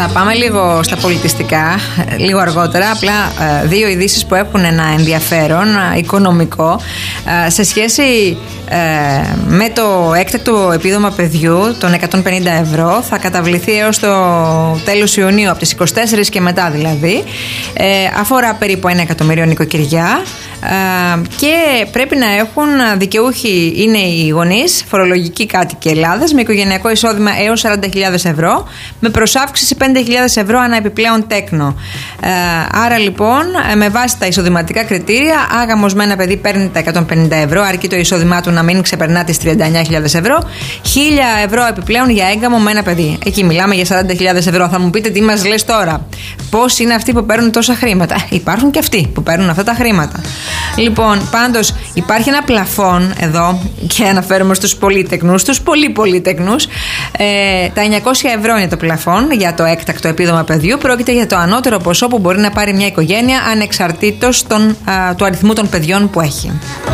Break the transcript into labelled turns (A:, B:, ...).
A: Θα πάμε λίγο στα πολιτιστικά, λίγο αργότερα. Απλά δύο ειδήσεις που έχουν ένα ενδιαφέρον οικονομικό σε σχέση με το έκτακτο επίδομα παιδιού των 150 ευρώ. Θα καταβληθεί έως το τέλος Ιουνίου, από τις 24 και μετά δηλαδή. Αφορά περίπου 1 εκατομμύριο νοικοκυριά. Και πρέπει να έχουν δικαιούχοι είναι οι γονείς, φορολογικοί κάτοικοι Ελλάδας, με οικογενειακό εισόδημα έως 40.000 ευρώ, με προσάυξηση 5.000 ευρώ ανά επιπλέον τέκνο. Άρα λοιπόν, με βάση τα εισοδηματικά κριτήρια, άγαμος με ένα παιδί παίρνει τα 150 ευρώ, αρκεί το εισόδημά του να μην ξεπερνά τις 39.000 ευρώ, 1.000 ευρώ επιπλέον για έγκαμο με ένα παιδί. Εκεί μιλάμε για 40.000 ευρώ. Θα μου πείτε τι μας λες τώρα, πώς είναι αυτοί που παίρνουν τόσα χρήματα? Υπάρχουν και αυτοί που παίρνουν αυτά τα χρήματα. Λοιπόν, πάντως υπάρχει ένα πλαφόν εδώ, και αναφέρομαι στους πολύτεκνους, στους πολύ πολύτεκνους. Τα 900 ευρώ είναι το πλαφόν για το έκτακτο επίδομα παιδιού. Πρόκειται για το ανώτερο ποσό που μπορεί να πάρει μια οικογένεια ανεξαρτήτως του αριθμού των παιδιών που έχει.